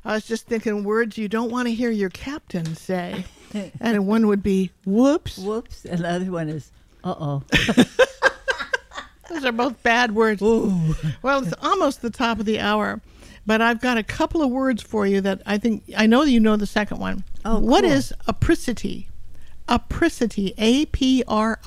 I was just thinking words you don't want to hear your captain say. And one would be whoops. Whoops. And the other one is uh-oh. Those are both bad words. Ooh. Well, it's almost the top of the hour, but I've got a couple of words for you that I know you know the second one. Oh, what cool. is apricity? Apricity. Apricity.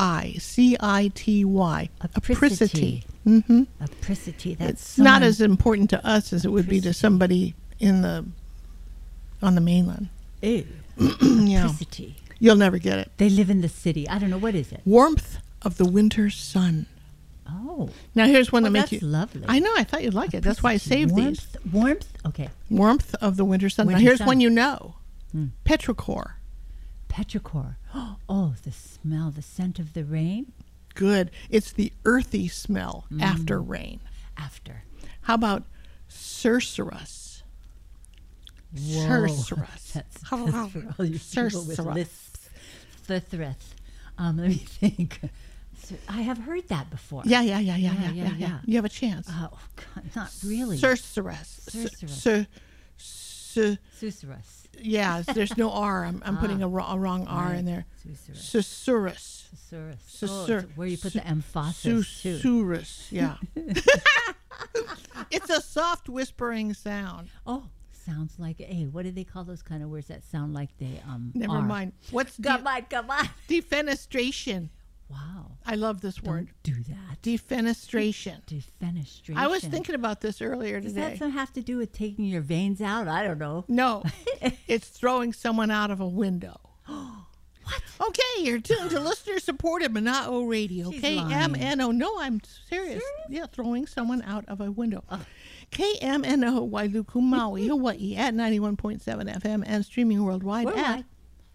Apricity. Mm-hmm. Apricity. That's It's not as important to us as it would be to somebody on the mainland. Ew. Yeah. Apricity. You'll never get it. They live in the city. I don't know. What is it? Warmth of the winter sun. Oh. Now here's one to make that's you. lovely. I know. I thought you'd like it. That's why I saved these. Warmth. Okay. Warmth of the winter sun. Winter Now here's sun. one you know. Hmm. Petrichor. Petrichor. Oh, the smell, the scent of the rain. Good. It's the earthy smell after rain. After. How about cercerus? Whoa. Cercerus. That's for all you people with Cercerus. lisps. Cercerus. Let me think. I have heard that before. Yeah. Yeah. You have a chance. Oh, God, not really. Cercerus. Cercerus. Susurrus. Yeah, there's no R. I'm putting a wrong R in there. Susurrus. Susurrus. Oh, where you put the emphasis too. Susurrus, yeah. It's a soft whispering sound. Oh, sounds like what do they call those kind of words that sound like they Never are? mind. What's Come on. defenestration? Wow. I love this word. Don't do that. Defenestration. Defenestration. I was thinking about this earlier Does today. that have to do with taking your veins out? I don't know. No, it's throwing someone out of a window. What? Okay, you're tuned to listener-supported Mana'o Radio. She's KMNO. No, I'm serious. Yeah, throwing someone out of a window. KMNO, Wailuku, Maui, Hawaii at 91.7 FM and streaming worldwide at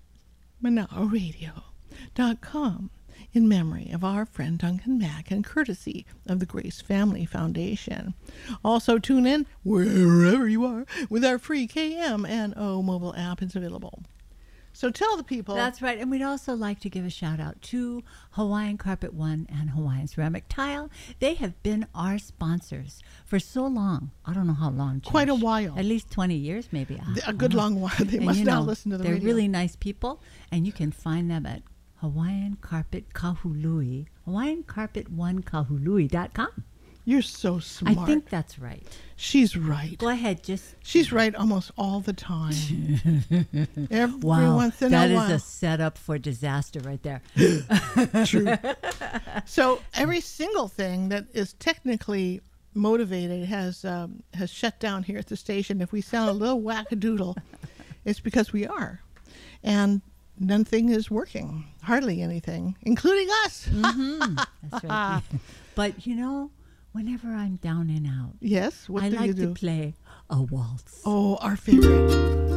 Mana'oRadio.com. In memory of our friend Duncan Mack and courtesy of the Grace Family Foundation. Also tune in wherever you are with our free KMNO mobile app. It's available. So tell the people. That's right. And we'd also like to give a shout out to Hawaiian Carpet One and Hawaiian Ceramic Tile. They have been our sponsors for so long. I don't know how long. Josh. Quite a while. At least 20 years, maybe. A good long while. They must not listen to the radio. They're really nice people. And you can find them at Hawaiian Carpet Kahului, HawaiianCarpet1Kahului.com. You're so smart. I think that's right. She's right. Go ahead, She's right almost all the time. Every wow, once in a while. that is a setup for disaster right there. True. So every single thing that is technically motivated has shut down here at the station. If we sound a little wackadoodle, it's because we are. And nothing is working. Hardly anything, including us. Mm-hmm. That's right. But, whenever I'm down and out, Yes, what I do like you do? to play a waltz. Oh, our favorite.